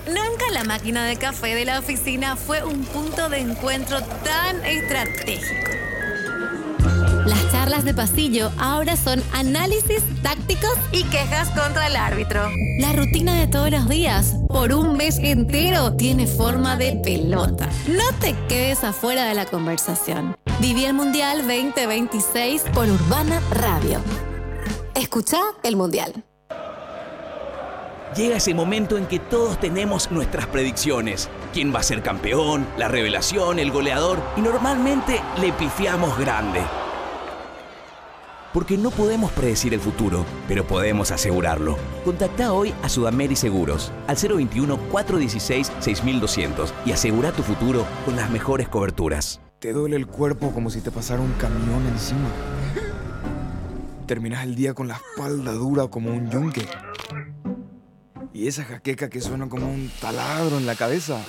Nunca la máquina de café de la oficina fue un punto de encuentro tan estratégico. Las charlas de pasillo ahora son análisis tácticos y quejas contra el árbitro. La rutina de todos los días, por un mes entero, tiene forma de pelota. No te quedes afuera de la conversación. Viví el Mundial 2026 por Urbana Radio. Escuchá el Mundial. Llega ese momento en que todos tenemos nuestras predicciones. ¿Quién va a ser campeón? La revelación, el goleador. Y normalmente le pifiamos grande. Porque no podemos predecir el futuro, pero podemos asegurarlo. Contactá hoy a Sudameri Seguros al 021-416-6200 y asegura tu futuro con las mejores coberturas. Te duele el cuerpo como si te pasara un camión encima. Terminas el día con la espalda dura como un yunque. Y esa jaqueca que suena como un taladro en la cabeza.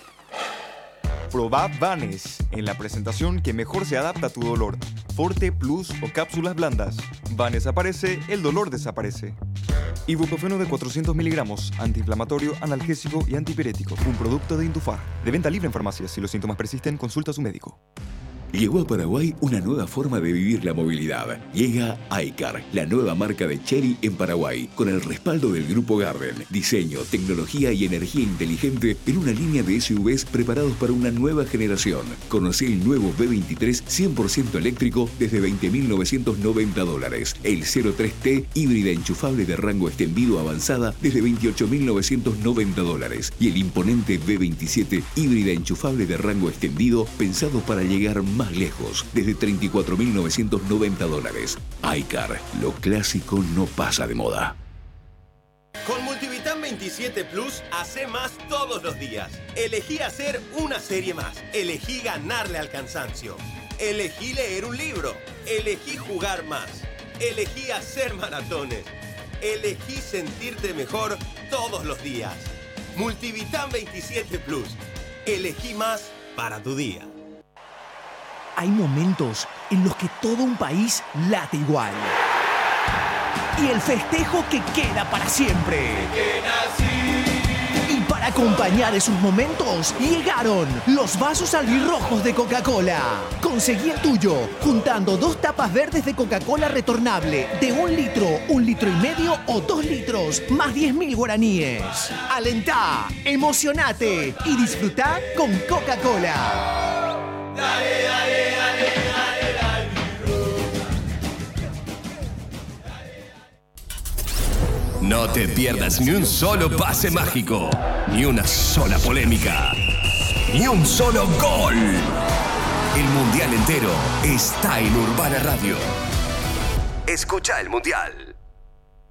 Probá Vanes en la presentación que mejor se adapta a tu dolor. Forte, Plus o cápsulas blandas. Vanes aparece, el dolor desaparece. Ibuprofeno de 400 miligramos, antiinflamatorio, analgésico y antipirético. Un producto de Indufar. De venta libre en farmacias. Si los síntomas persisten, consulta a su médico. Llegó a Paraguay una nueva forma de vivir la movilidad. Llega iCar, la nueva marca de Chery en Paraguay, con el respaldo del Grupo Garden. Diseño, tecnología y energía inteligente en una línea de SUVs preparados para una nueva generación. Conocé el nuevo B23 100% eléctrico desde $20.990. El 03T híbrida enchufable de rango extendido avanzada desde $28.990. Y el imponente B27 híbrida enchufable de rango extendido pensado para llegar más lejos, desde $34.990. iCar, lo clásico no pasa de moda. Con Multivitam 27 Plus, hace más todos los días. Elegí hacer una serie más. Elegí ganarle al cansancio. Elegí leer un libro. Elegí jugar más. Elegí hacer maratones. Elegí sentirte mejor todos los días. Multivitam 27 Plus. Elegí más para tu día. Hay momentos en los que todo un país late igual. Y el festejo que queda para siempre. Y para acompañar esos momentos, llegaron los vasos albirrojos de Coca-Cola. Conseguí el tuyo, juntando 2 tapas verdes de Coca-Cola retornable de 1 litro, 1,5 litros o 2 litros, más 10.000 guaraníes. Alentá, emocionate y disfrutá con Coca-Cola. Dale, dale, dale, dale, dale. No te pierdas ni un solo pase mágico, ni una sola polémica, ni un solo gol. El Mundial entero está en Urbana Radio. Escucha el Mundial.